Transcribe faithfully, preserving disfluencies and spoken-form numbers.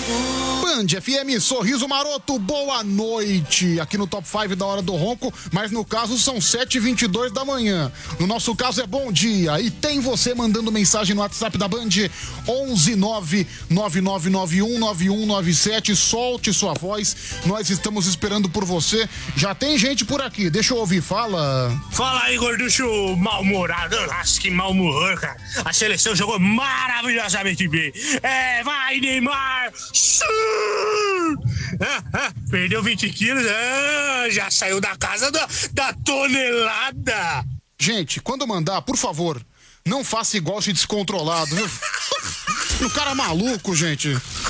Band F M, sorriso maroto, boa noite. Aqui no Top cinco da Hora do Ronco, mas no caso são sete e vinte e dois da manhã. No nosso caso é bom dia. E tem você mandando mensagem no WhatsApp da Band, onze nove nove nove nove um nove um nove sete. Solte sua voz, nós estamos esperando por você. Já tem gente por aqui, deixa eu ouvir, fala. Fala aí, gorducho mal-humorado. Nossa, que mal-humor, cara. A seleção jogou maravilhosamente bem. É, vai, Neymar. Ah, ah, perdeu vinte quilos, ah, já saiu da casa da, da tonelada. Gente, quando mandar, por favor, não faça igual esse descontrolado, viu? O cara maluco, gente.